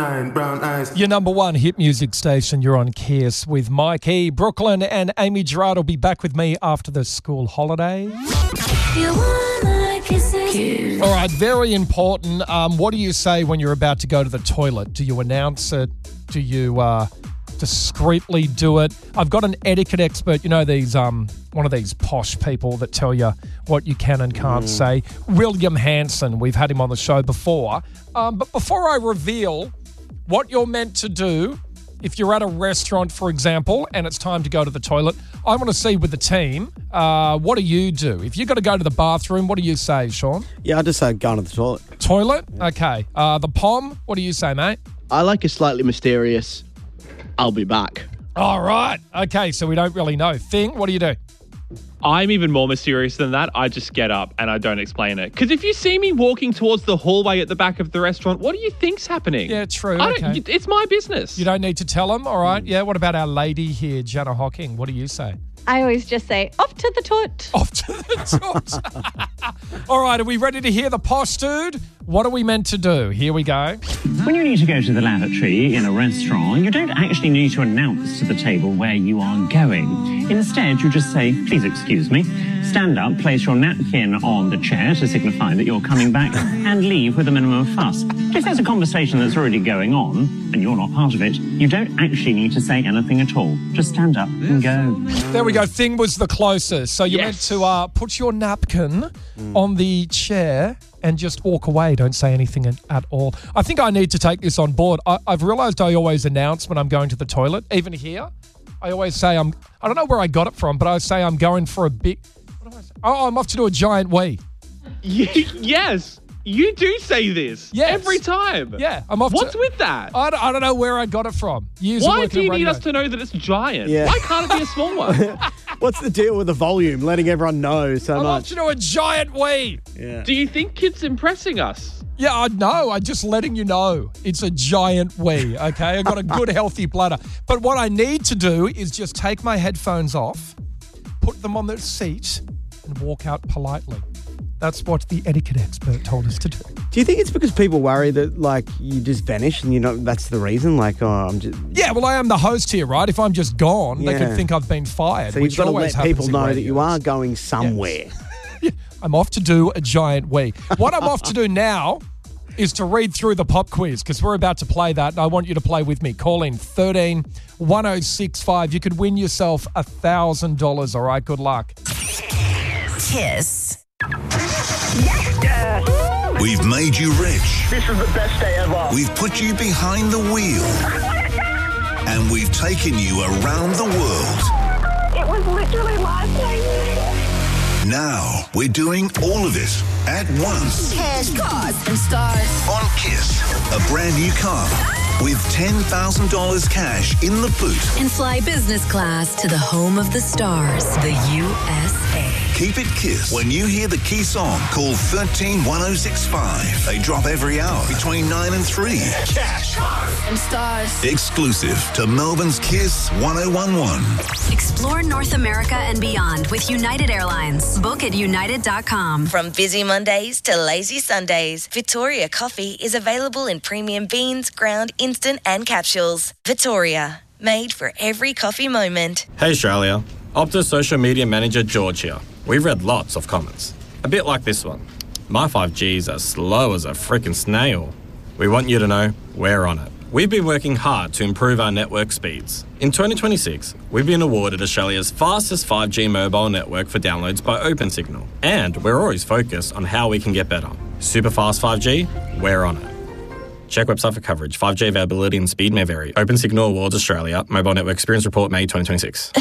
wine, brown eyes. Your number one hit music station, you're on Kiss with Mike E. Brooklyn and Amy Gerard will be back with me after the school holidays. All right, very important. What do you say when you're about to go to the toilet? Do you announce it? Do you discreetly do it? I've got an etiquette expert, you know, these one of these posh people that tell you what you can and can't say. William Hanson, we've had him on the show before. But before I reveal what you're meant to do, if you're at a restaurant, for example, and it's time to go to the toilet, I want to see with the team, what do you do? If you've got to go to the bathroom, what do you say, Sean? Yeah, I just say going to the toilet. Toilet? Okay. The Pom, what do you say, mate? I like a slightly mysterious, I'll be back. All right. Okay, so we don't really know. Thing, what do you do? I'm even more mysterious than that. I just get up and I don't explain it. Because if you see me walking towards the hallway at the back of the restaurant, what do you think's happening? Yeah, true. Okay. It's my business. You don't need to tell them, all right? Yeah, what about our lady here, Jana Hocking? What do you say? I always just say, off to the toot. Off to the toot. All right, are we ready to hear the posh dude? What are we meant to do? Here we go. When you need to go to the lavatory in a restaurant, you don't actually need to announce to the table where you are going. Instead, you just say, please excuse me, stand up, place your napkin on the chair to signify that you're coming back, and leave with a minimum of fuss. If there's a conversation that's already going on, and you're not part of it, you don't actually need to say anything at all. Just stand up and go. There we go. Thing was the closest. So you're meant to put your napkin on the chair and just walk away. Don't say anything at all. I think I need to take this on board. I've realised I always announce when I'm going to the toilet. Even here, I always say I don't know where I got it from, but I say I'm going for a big... What do I say? Oh, I'm off to do a giant wee. Yes. You do say this every time. Yeah, I'm off. What's with that? I don't know where I got it from. Why do you need us to know that it's giant? Yeah. Why can't it be a small one? What's the deal with the volume? Letting everyone know so I'm much. off to do a giant wee. Yeah. Do you think it's impressing us? Yeah, I know. I'm just letting you know. It's a giant wee, okay? I've got a good, healthy bladder. But what I need to do is just take my headphones off, put them on the seat, and walk out politely. That's what the etiquette expert told us to do. Do you think it's because people worry that, like, you just vanish and that's the reason? Like, I'm just... Yeah, well, I am the host here, right? If I'm just gone, they could think I've been fired. So you've got to let people know that you are going somewhere. Yes. I'm off to do a giant wee. What I'm off to do now is to read through the pop quiz because we're about to play that and I want you to play with me. Call in 13 1065. You could win yourself $1,000. All right, good luck. Kiss. We've made you rich. This is the best day ever. We've put you behind the wheel. And we've taken you around the world. It was literally life changing. Now we're doing all of it at once. Cash, cars, and stars. On Kiss, a brand new car with $10,000 cash in the boot. And fly business class to the home of the stars, the USA. Keep it Kiss. When you hear the key song, call 13 1065. They drop every hour between 9 and 3. Cash, cars, and stars. Exclusive to Melbourne's Kiss 1011. Explore North America and beyond with United Airlines. Book at united.com. From busy Mondays to lazy Sundays, Victoria Coffee is available in premium beans, ground, instant and capsules. Victoria, made for every coffee moment. Hey Australia, Optus social media manager George here. We've read lots of comments. A bit like this one. My 5G's as slow as a freaking snail. We want you to know we're on it. We've been working hard to improve our network speeds. In 2026, we've been awarded Australia's fastest 5G mobile network for downloads by OpenSignal. And we're always focused on how we can get better. Super fast 5G, we're on it. Check website for coverage. 5G availability and speed may vary. OpenSignal Awards Australia. Mobile Network Experience Report, May 2026.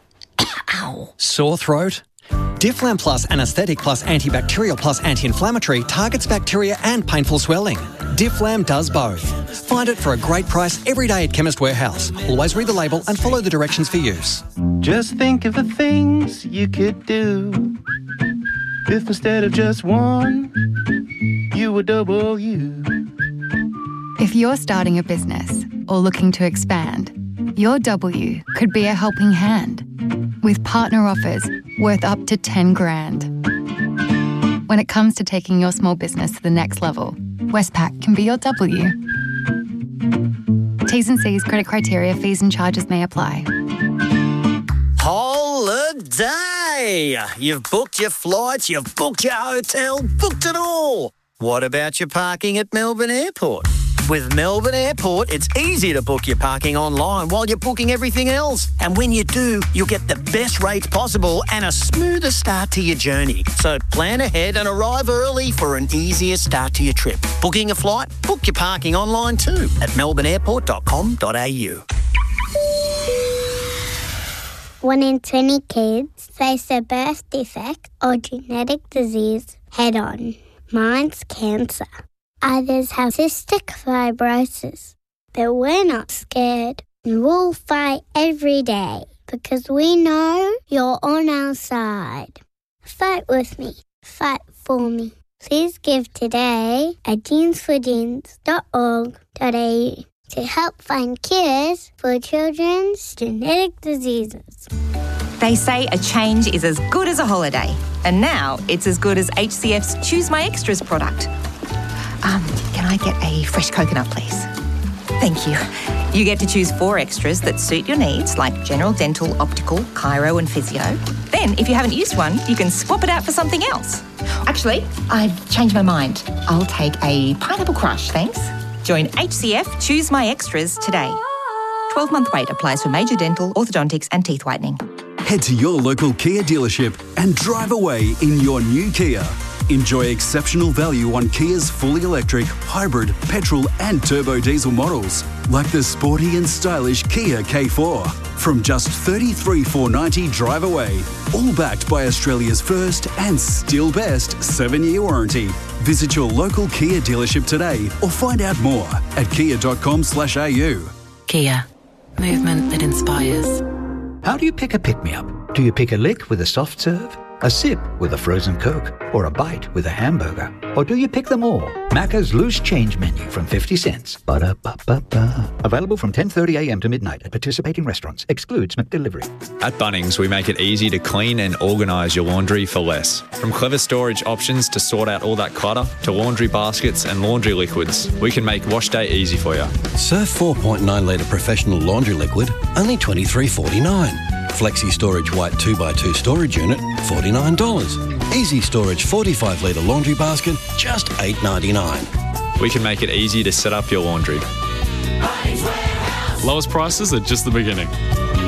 Ow. Sore throat? Difflam Plus Anaesthetic Plus Antibacterial Plus Anti-Inflammatory targets bacteria and painful swelling. Difflam does both. Find it for a great price every day at Chemist Warehouse. Always read the label and follow the directions for use. Just think of the things you could do if instead of just one, you were double you. If you're starting a business or looking to expand, your W could be a helping hand with partner offers worth up to 10 grand. When it comes to taking your small business to the next level, Westpac can be your W. T's and C's, credit criteria, fees and charges may apply. Holiday! You've booked your flights, you've booked your hotel, booked it all. What about your parking at Melbourne Airport? With Melbourne Airport, it's easy to book your parking online while you're booking everything else. And when you do, you'll get the best rates possible and a smoother start to your journey. So plan ahead and arrive early for an easier start to your trip. Booking a flight? Book your parking online too at melbourneairport.com.au. 1 in 20 kids face a birth defect or genetic disease head-on. Mine's cancer. Others have cystic fibrosis. But we're not scared. And we'll fight every day because we know you're on our side. Fight with me. Fight for me. Please give today at genesforgenes.org.au to help find cures for children's genetic diseases. They say a change is as good as a holiday. And now it's as good as HCF's Choose My Extras product. Can I get a fresh coconut, please? Thank you. You get to choose 4 extras that suit your needs, like general dental, optical, chiro and physio. Then, if you haven't used one, you can swap it out for something else. Actually, I've changed my mind. I'll take a pineapple crush, thanks. Join HCF Choose My Extras today. 12-month wait applies for major dental, orthodontics and teeth whitening. Head to your local Kia dealership and drive away in your new Kia. Enjoy exceptional value on Kia's fully electric, hybrid, petrol and turbo diesel models, like the sporty and stylish Kia K4. From just $33,490 drive away, all backed by Australia's first and still best 7-year warranty. Visit your local Kia dealership today or find out more at kia.com/au. Kia. Movement that inspires. How do you pick a pick-me-up? Do you pick a lick with a soft serve, a sip with a frozen Coke, or a bite with a hamburger? Or do you pick them all? Macca's Loose Change Menu from 50 cents. Ba-da-ba-ba-ba. Available from 10:30 a.m. to midnight at participating restaurants. Excludes McDelivery. At Bunnings, we make it easy to clean and organise your laundry for less. From clever storage options to sort out all that clutter, to laundry baskets and laundry liquids, we can make wash day easy for you. Surf 4.9 litre professional laundry liquid, only $23.49. Flexi Storage White 2x2 storage unit, $49. Easy Storage 45 litre laundry basket, just $8.99. We can make it easy to set up your laundry. Lowest prices are just the beginning.